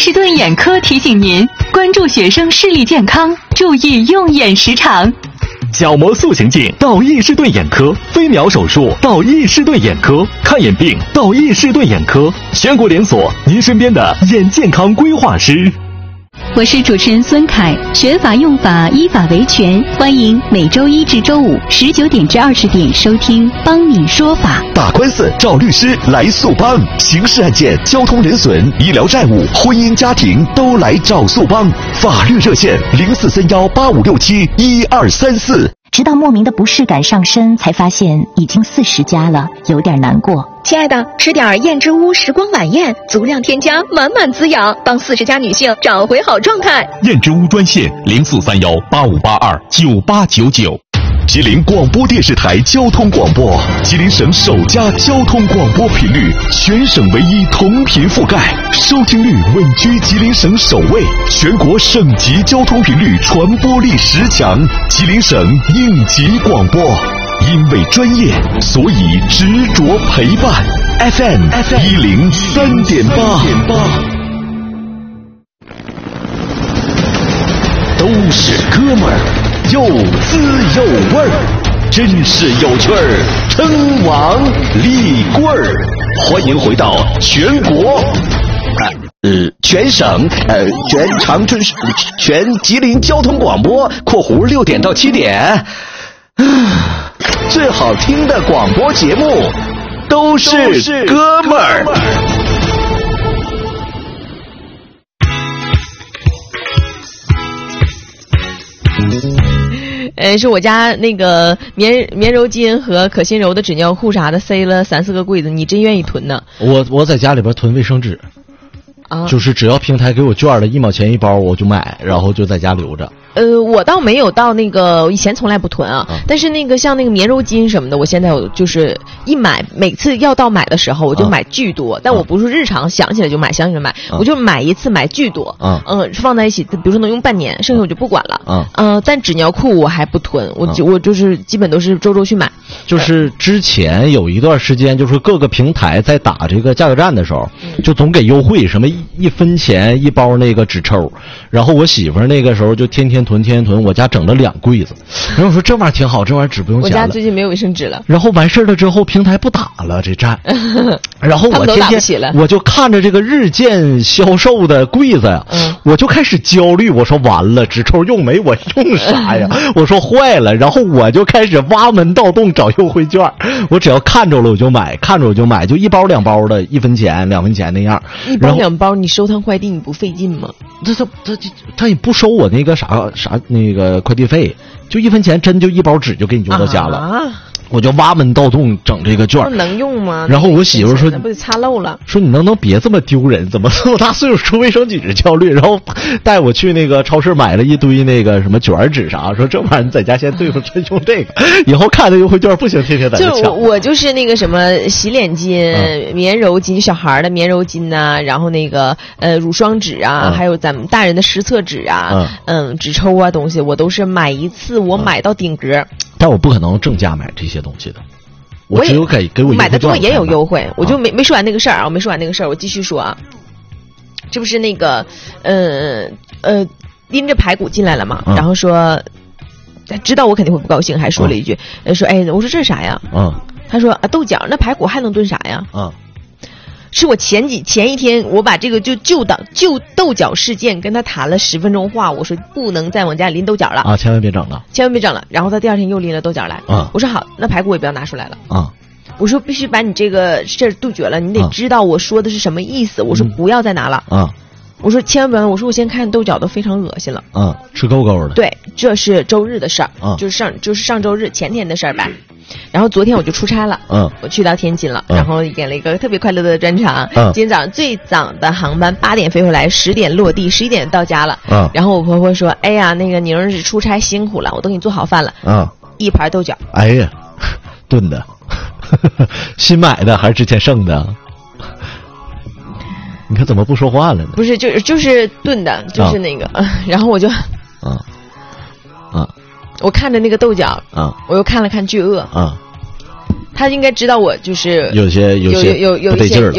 士顿眼科提醒您关注学生视力健康，注意用眼时长。 角膜塑形镜到易士顿眼科，飞秒手术到易士顿眼科，看眼病到易士顿眼科，全国连锁，您身边的眼健康规划师。 我是主持人孙凯，学法用法，依法维权，欢迎每周一至周五19点至20点收听《帮你说法》。 打官司找律师来速帮，刑事案件、交通人损、医疗债务、婚姻家庭都来找速帮。法律热线043185671234。 直到莫名的不适感上身，才发现已经40加了，有点难过。 亲爱的，吃点燕之屋时光晚宴，足量添加，满满滋养，帮40加女性找回好状态。 燕之屋专线043185829899。 吉林广播电视台交通广播，吉林省首家交通广播频率，全省唯一同频覆盖，收听率稳居吉林省首位，全国省级交通频率传播力10强，吉林省应急广播。因为专业，所以执着陪伴。FM 103.8，都是哥们儿，有滋有味儿，真是有趣儿，称王立棍儿。欢迎回到全国，全省，全长春市，全吉林交通广播（括弧6点到7点）。最好听的广播节目都是哥们儿。 是我家那个棉柔巾和可心柔的纸尿裤啥的塞了3-4个柜子，你真愿意囤呢？ 我在家里边囤卫生纸，就是只要平台给我券的1毛钱1包我就买，然后就在家留着。 我倒没有到那个，以前从来不囤啊，但是那个像那个棉柔巾什么的，我现在我就是一买，每次要到买的时候我就买巨多，但我不是日常想起来就买，想起来买，我就买一次买巨多，放在一起，比如说能用半年，剩下我就不管了，但纸尿裤我还不囤，我就是基本都是周去买。 就是之前有一段时间，就是各个平台在打这个加油站的时候，就总给优惠，什么1分钱1包那个纸抽，然后我媳妇儿那个时候就天天囤，我家整了2柜子，然后我说这玩意儿挺好，这玩意儿纸不用钱了。 我家最近没有卫生纸了， 然后完事儿了之后，平台不打了这站，然后我天天我就看着这个日渐销售的柜子呀，我就开始焦虑，我说完了，纸抽用没我用啥呀？我说坏了，然后我就开始挖门盗洞找优惠券，我只要看着了我就买，看着我就买，就1包2包的，1分钱2分钱那样。 1包2包，你收趟快递你不费劲吗？ 他也不收我那个啥那个快递费，就1分钱，真就1包纸就给你邮到家了。我就挖门盗洞整这个券， 能用吗？ 然后我媳妇说：“ 那不得擦漏了？” 说你能别这么丢人，怎么这么大岁数出卫生纸焦虑？然后带我去那个超市买了一堆那个什么卷纸啥，说这玩意儿你在家先对付，真用这个，以后看着优惠券不行，天天在这抢。 就我就是那个什么洗脸巾、棉柔巾，小孩的棉柔巾呐，然后那个乳霜纸啊，还有咱们大人的湿厕纸啊，纸抽啊东西，我都是买一次我买到顶格。 但我不可能正价买这些东西的，我只有给我买的多也有优惠，我就没说完那个事儿啊，我没说完那个事儿，我继续说啊，这不是那个拎着排骨进来了嘛，然后说知道我肯定会不高兴，还说了一句说我说这是啥呀？他说豆角，那排骨还能炖啥呀？是我前一天我把这个就豆角事件跟他谈了10分钟话，我说不能再往家里拎豆角了啊，千万别整了。 然后他第2天又拎了豆角来，我说好，那排骨也不要拿出来了我说必须把你这个事儿杜绝了，你得知道我说的是什么意思。我说不要再拿了我说千万不要，我说我先看豆角都非常恶心了吃够够的。 对，这是周日的事儿就是上周日前天的事儿吧。然后昨天我就出差了我去到天津了然后演了一个特别快乐的专场今天早上最早的航班8点飞回来，10点落地，11点到家了然后我婆婆说哎呀那个宁儿出差辛苦了，我都给你做好饭了1盘豆角， 哎呀炖的新买的还是之前剩的？你看怎么不说话了呢？ 不是就是炖的，就是那个然后我就我看着那个豆角我又看了看巨鳄他应该知道我就是有